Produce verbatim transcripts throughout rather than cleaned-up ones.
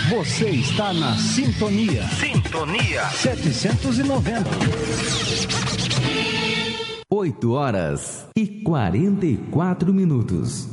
Você está na sintonia. Sintonia setecentos e noventa. oito horas e quarenta e quatro minutos.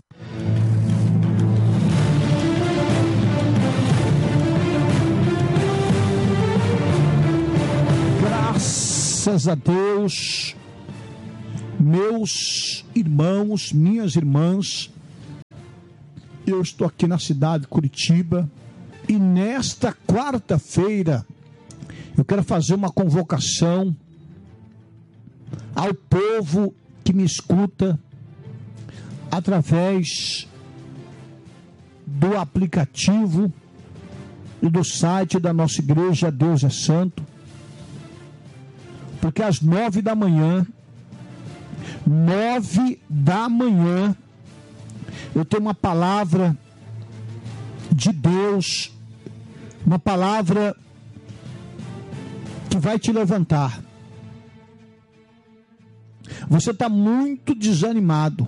Graças a Deus, meus irmãos, minhas irmãs, eu estou aqui na cidade de Curitiba e nesta quarta-feira eu quero fazer uma convocação ao povo que me escuta através do aplicativo e do site da nossa igreja Deus é Santo, porque às nove da manhã, nove da manhã, eu tenho uma palavra de Deus, uma palavra que vai te levantar. Você está muito desanimado.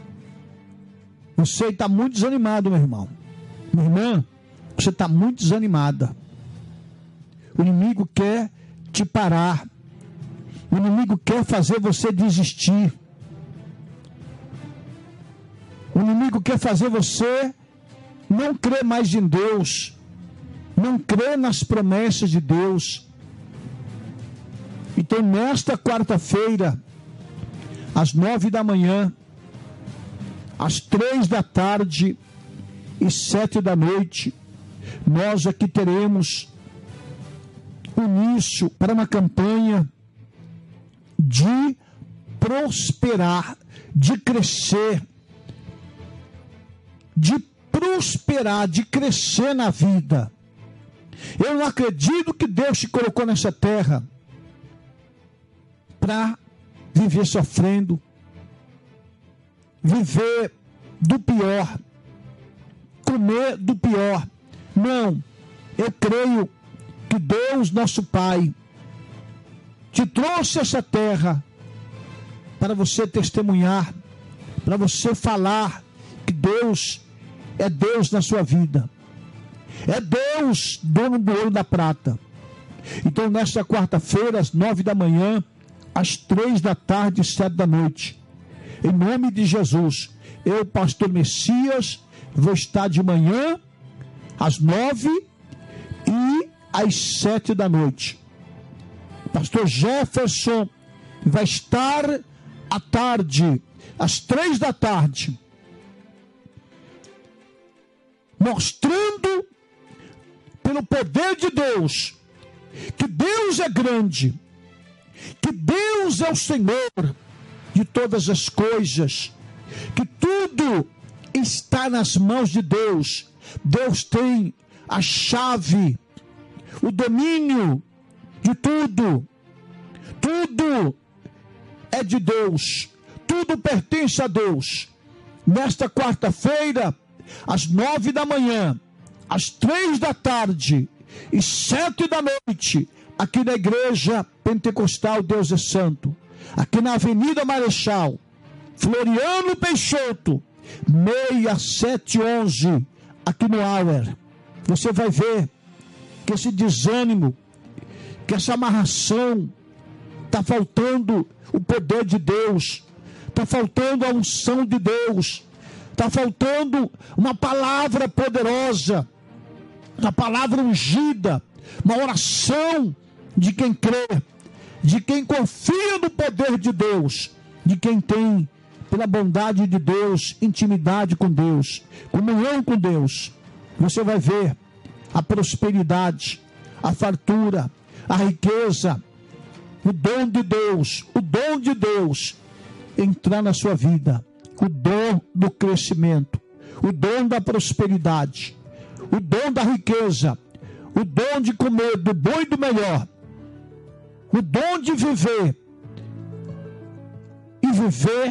Você está muito desanimado, meu irmão. Minha irmã, você está muito desanimada. O inimigo quer te parar. O inimigo quer fazer você desistir. O inimigo quer fazer você não crer mais em Deus, não crer nas promessas de Deus. Então, nesta quarta-feira, às nove da manhã, às três da tarde e sete da noite, nós aqui teremos o início para uma campanha de prosperar, de crescer, de prosperar, de crescer na vida. Eu não acredito que Deus te colocou nessa terra para viver sofrendo, viver do pior, comer do pior. Não, eu creio que Deus, nosso Pai, te trouxe essa terra para você testemunhar, para você falar que Deus é Deus na sua vida. É Deus, dono do ouro e da prata. Então, nesta quarta-feira, às nove da manhã, às três da tarde e sete da noite, em nome de Jesus, eu, pastor Messias, vou estar de manhã, às nove e às sete da noite. Pastor Jefferson vai estar à tarde, às três da tarde, mostrando pelo poder de Deus que Deus é grande, que Deus é o Senhor de todas as coisas, que tudo está nas mãos de Deus. Deus tem a chave, o domínio de tudo. Tudo é de Deus, tudo pertence a Deus. Nesta quarta-feira, às nove da manhã, às três da tarde e sete da noite, aqui na igreja Pentecostal Deus é Santo, aqui na Avenida Marechal Floriano Peixoto, seis sete onze, aqui no Auer. Você vai ver que esse desânimo, que essa amarração, está faltando o poder de Deus, está faltando a unção de Deus, está faltando uma palavra poderosa, uma palavra ungida, uma oração de quem crê, de quem confia no poder de Deus, de quem tem, pela bondade de Deus, intimidade com Deus, comunhão com Deus. Você vai ver a prosperidade, a fartura, a riqueza, o dom de Deus, o dom de Deus entrar na sua vida, o dom do crescimento, o dom da prosperidade, o dom da riqueza, o dom de comer do bom e do melhor, o dom de viver e viver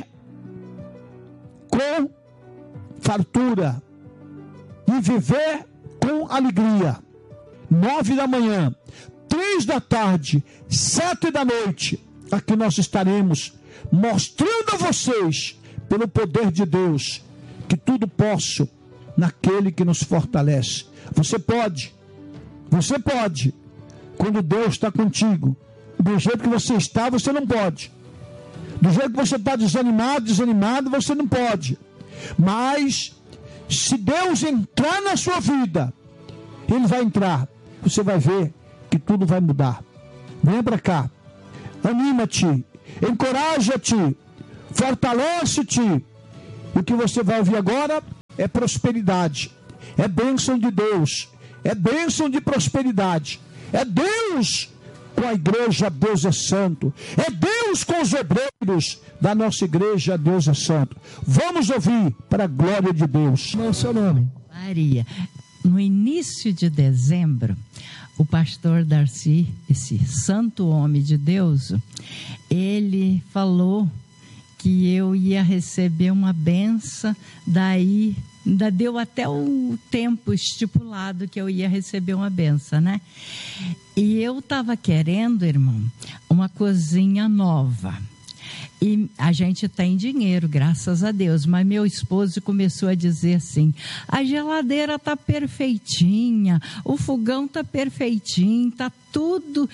com fartura e viver com alegria. Nove da manhã, três da tarde, sete da noite, aqui nós estaremos mostrando a vocês, pelo poder de Deus, que tudo posso naquele que nos fortalece. Você pode, você pode, quando Deus está contigo. Do jeito que você está, você não pode. Do jeito que você está desanimado, desanimado, você não pode. Mas, se Deus entrar na sua vida, Ele vai entrar. Você vai ver que tudo vai mudar. Venha para cá. Anima-te. Encoraja-te. Fortalece-te. O que você vai ouvir agora é prosperidade. É bênção de Deus. É bênção de prosperidade. É Deus com a igreja, Deus é santo. É Deus com os obreiros da nossa igreja, Deus é santo. Vamos ouvir para a glória de Deus. Qual é o seu nome? Maria. No início de dezembro, o pastor Darcy, esse santo homem de Deus, ele falou que eu ia receber uma benção, daí ainda deu até o tempo estipulado que eu ia receber uma benção, né? E eu estava querendo, irmão, uma cozinha nova. E a gente tem dinheiro, graças a Deus, mas meu esposo começou a dizer assim: a geladeira está perfeitinha, o fogão está perfeitinho, está tudo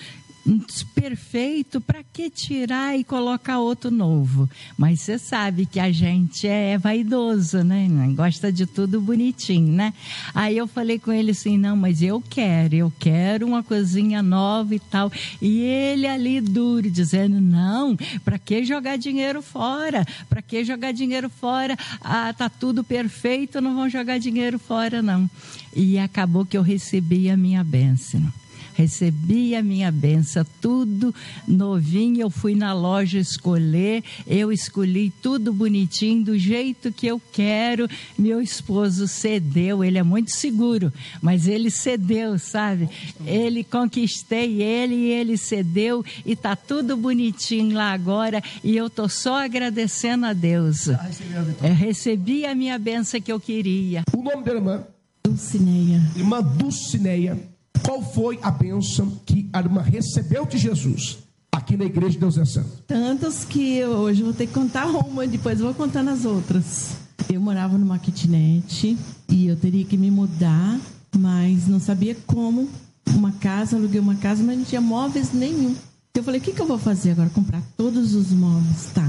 perfeito, para que tirar e colocar outro novo? Mas você sabe que a gente é vaidoso, né? Gosta de tudo bonitinho, né? Aí eu falei com ele assim: não, mas eu quero, eu quero uma cozinha nova e tal. E ele ali duro, dizendo: não, para que jogar dinheiro fora? Para que jogar dinheiro fora? Ah, tá tudo perfeito, não vão jogar dinheiro fora, não. E acabou que eu recebi a minha bênção. Recebi a minha benção, tudo novinho. Eu fui na loja escolher, eu escolhi tudo bonitinho, do jeito que eu quero. Meu esposo cedeu, ele é muito seguro, mas ele cedeu, sabe? Ele, conquistei ele e ele cedeu, e tá tudo bonitinho lá agora, e eu tô só agradecendo a Deus. Eu recebi a minha benção que eu queria. O nome da irmã? Dulcineia. Irmã Dulcineia. Qual foi a bênção que a irmã recebeu de Jesus aqui na igreja de Deus é Santo? Tantas que hoje eu vou ter que contar uma e depois eu vou contando as outras. Eu morava numa kitnet e eu teria que me mudar, mas não sabia como. Uma casa, aluguei uma casa, mas não tinha móveis nenhum. Eu falei: o que, que eu vou fazer agora? Comprar todos os móveis, tá?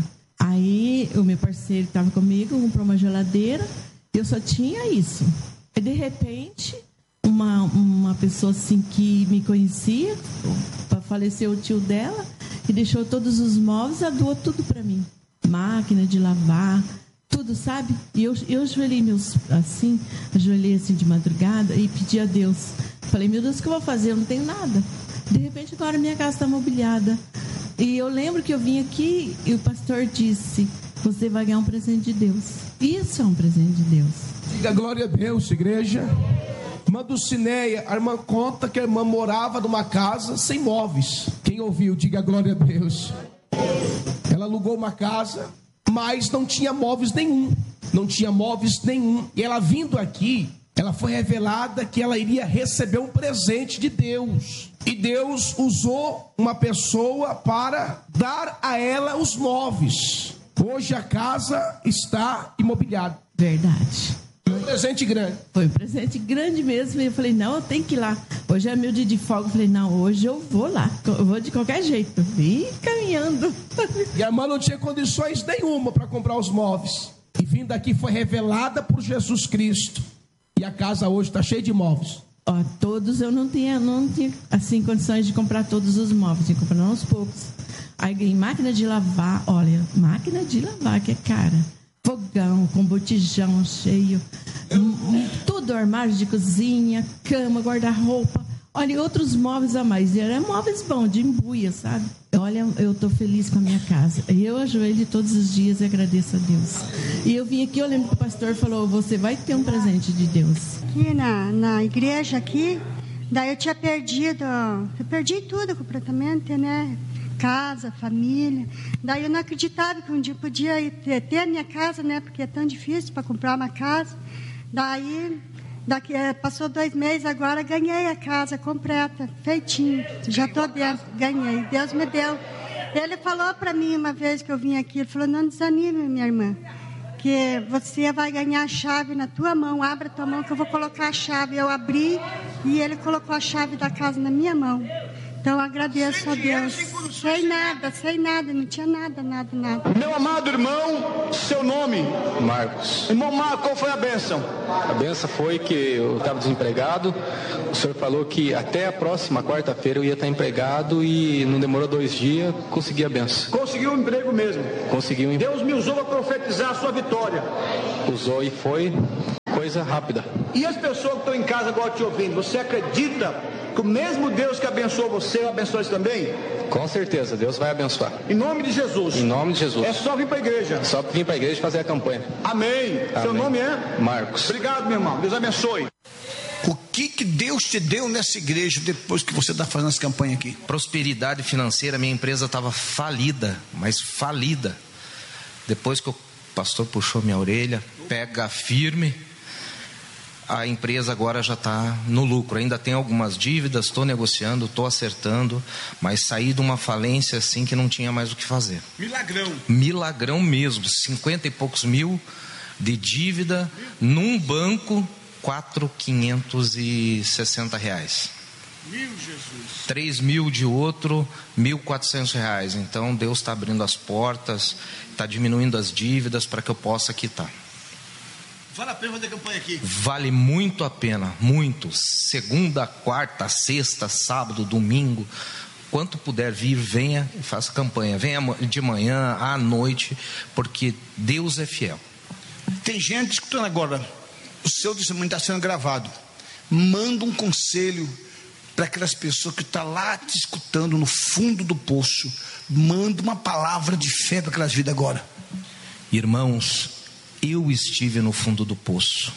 Aí o meu parceiro estava comigo, comprou uma geladeira, eu só tinha isso. E de repente... Uma, uma pessoa assim que me conhecia, faleceu o tio dela, e deixou todos os móveis, ela doou tudo para mim. Máquina de lavar, tudo, sabe? E eu, eu ajoelhei meus, assim, ajoelhei assim de madrugada e pedi a Deus. Falei: meu Deus, o que eu vou fazer? Eu não tenho nada. De repente agora minha casa está mobiliada. E eu lembro que eu vim aqui e o pastor disse: você vai ganhar um presente de Deus. Isso é um presente de Deus. Diga glória a Deus, igreja. Irmã Dulcineia, a irmã conta que a irmã morava numa casa sem móveis. Quem ouviu, diga glória a Deus. Ela alugou uma casa, mas não tinha móveis nenhum. Não tinha móveis nenhum. E ela vindo aqui, ela foi revelada que ela iria receber um presente de Deus. E Deus usou uma pessoa para dar a ela os móveis. Hoje a casa está imobiliada. Verdade. Foi um presente grande. Foi um presente grande mesmo. E eu falei: não, eu tenho que ir lá. Hoje é meu dia de folga. Eu falei: não, hoje eu vou lá. Eu vou de qualquer jeito. E caminhando. E a irmã não tinha condições nenhuma para comprar os móveis. E vindo aqui foi revelada por Jesus Cristo. E a casa hoje está cheia de móveis. Ó, todos eu não tinha, não tinha assim, condições de comprar todos os móveis. Tinha que comprar aos poucos. Aí ganhei máquina de lavar. Olha, máquina de lavar que é cara. Fogão com botijão cheio, tudo, armário de cozinha, cama, guarda-roupa, olha, e outros móveis a mais. E eram móveis bons, de embuia, sabe? Olha, eu estou feliz com a minha casa. E eu ajoelho todos os dias e agradeço a Deus. E eu vim aqui, eu lembro que o pastor falou: você vai ter um presente de Deus. Aqui na, na igreja aqui, daí eu tinha perdido, eu perdi tudo completamente, né? Casa, família. Daí eu não acreditava que um dia podia ir ter, ter a minha casa, né? Porque é tão difícil para comprar uma casa. Daí, daqui, passou dois meses, agora ganhei a casa completa, feitinho. Já estou dentro, ganhei. Deus me deu. Ele falou para mim uma vez que eu vim aqui, ele falou: não desanime, minha irmã, porque você vai ganhar a chave na tua mão. Abra a tua mão que eu vou colocar a chave. Eu abri e ele colocou a chave da casa na minha mão. Então eu agradeço a Deus. Sem nada, sem nada, não tinha nada, nada, nada. Meu amado irmão, seu nome? Marcos. Irmão Marcos, qual foi a bênção? A bênção foi que eu estava desempregado. O senhor falou que até a próxima quarta-feira eu ia estar empregado e não demorou dois dias, consegui a bênção. Conseguiu um emprego mesmo? Consegui um emprego. Deus me usou para profetizar a sua vitória. Usou e foi coisa rápida. E as pessoas que estão em casa agora te ouvindo, você acredita que o mesmo Deus que abençoou você, abençoa eles também? Com certeza, Deus vai abençoar. Em nome de Jesus. Em nome de Jesus. É só vir para a igreja. É só vir para a igreja e fazer a campanha. Amém. Amém. Seu nome é? Marcos. Obrigado, meu irmão. Deus abençoe. O que, que Deus te deu nessa igreja depois que você está fazendo essa campanha aqui? Prosperidade financeira. Minha empresa estava falida, mas falida. Depois que o pastor puxou minha orelha, pega firme, a empresa agora já está no lucro. Ainda tem algumas dívidas, estou negociando, estou acertando, mas saí de uma falência assim que não tinha mais o que fazer. Milagrão. Milagrão mesmo, cinquenta e poucos mil de dívida num banco, quatro mil quinhentos e sessenta reais. Meu Jesus. Três mil de outro, mil e quatrocentos reais. Então Deus está abrindo as portas, está diminuindo as dívidas para que eu possa quitar. Vale a pena fazer campanha aqui? Vale muito a pena, muito. Segunda, quarta, sexta, sábado, domingo, quanto puder vir, venha e faça campanha. Venha de manhã, à noite, porque Deus é fiel. Tem gente escutando agora, o seu testemunho está sendo gravado. Manda um conselho para aquelas pessoas que estão lá te escutando no fundo do poço. Manda uma palavra de fé para aquelas vidas agora. Irmãos, eu estive no fundo do poço.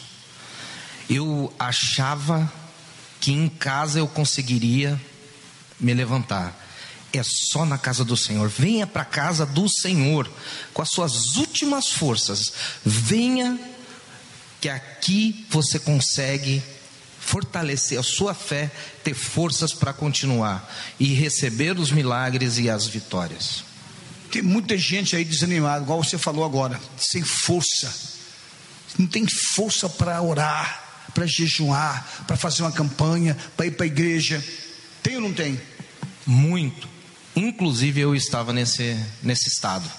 Eu achava que em casa eu conseguiria me levantar. É só na casa do Senhor. Venha para a casa do Senhor com as suas últimas forças. Venha, que aqui você consegue fortalecer a sua fé, ter forças para continuar e receber os milagres e as vitórias. Tem muita gente aí desanimada, igual você falou agora, sem força. Não tem força para orar, para jejuar, para fazer uma campanha, para ir para a igreja. Tem ou não tem? Muito. Inclusive eu estava nesse, nesse estado.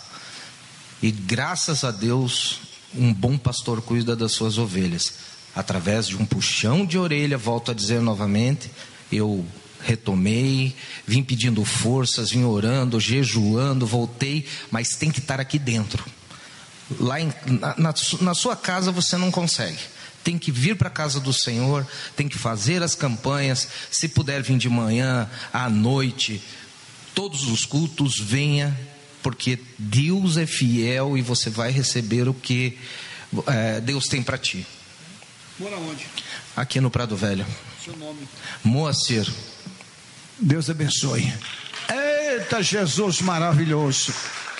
E graças a Deus, um bom pastor cuida das suas ovelhas. Através de um puxão de orelha, volto a dizer novamente, eu retomei, vim pedindo forças, vim orando, jejuando, voltei, mas tem que estar aqui dentro. Lá em, na, na, na sua casa você não consegue. Tem que vir para a casa do Senhor, tem que fazer as campanhas. Se puder vir de manhã, à noite, todos os cultos, venha, porque Deus é fiel e você vai receber o que é, Deus tem para ti. Mora onde? Aqui no Prado Velho. Seu nome? Moacir. Deus abençoe. Eita, Jesus maravilhoso.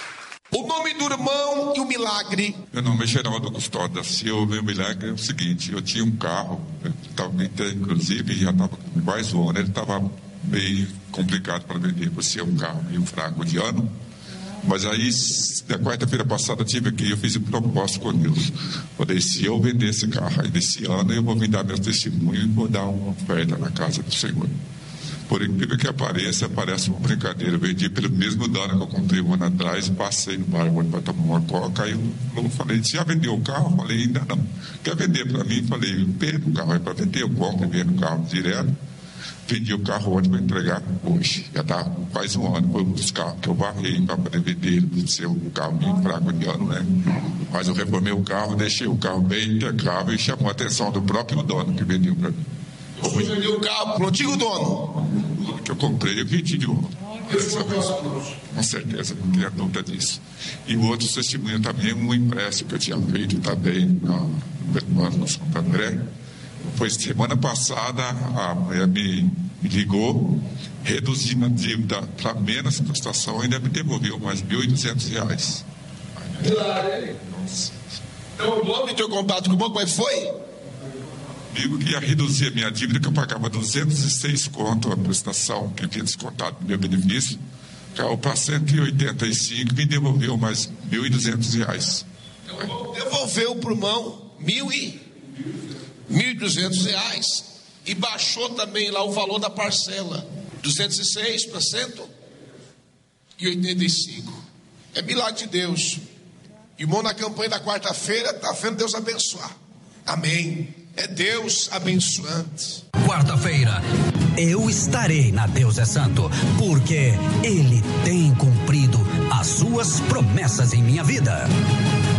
O nome do irmão e o milagre. Meu nome é Geraldo Custódio da Silva. E o milagre é o seguinte: eu tinha um carro, tava, inclusive já estava quase um ano, ele estava meio complicado para vender, por ser um carro meio fraco de ano. Mas aí, na quarta-feira passada, eu tive aqui, eu fiz um propósito com Deus. Falei, se eu vender esse carro aí desse ano, eu vou me dar meu testemunho e vou dar uma oferta na casa do Senhor. Por incrível que apareça, parece uma brincadeira. Eu vendi pelo mesmo dano que eu comprei um ano atrás, passei no bar para tomar uma coca, aí eu falei, você já vendeu o carro? Eu falei, ainda não. Quer vender para mim? Eu falei, vendo o carro é para vender, eu compro e vendo o carro direto. Vendi o carro ontem para entregar hoje. Já está quase um ano. Foi um dos carros que eu varrei para poder vender, de ser um carro meio fraco de ano, né? Mas eu reformei o carro, deixei o carro bem impecável e chamou a atenção do próprio dono que vendeu para mim. Você vendeu o carro para o antigo dono? Que eu comprei, eu vendi de novo. Com certeza, não tenho dúvida disso. E o outro testemunho também, um empréstimo que eu tinha feito também no Banco Santo André. Foi semana passada, a mulher me, me ligou, reduzindo a dívida para menos prestação, ainda me devolveu mais mil e duzentos reais. Nossa. Então o dono entrou em contato com o banco, mas foi? Digo que ia reduzir a minha dívida, que eu pagava duzentos e seis conto a prestação, que tinha descontado do meu benefício, caiu para cento e oitenta e cinco, me devolveu mais mil e duzentos reais. devolveu para o irmão mil e mil e duzentos reais e baixou também lá o valor da parcela, duzentos e seis por cento e oitenta e cinco. É milagre de Deus. Irmão, na campanha da quarta-feira está vendo Deus abençoar. Amém. É Deus abençoante. Quarta-feira, eu estarei na Deus é Santo, porque Ele tem cumprido as suas promessas em minha vida.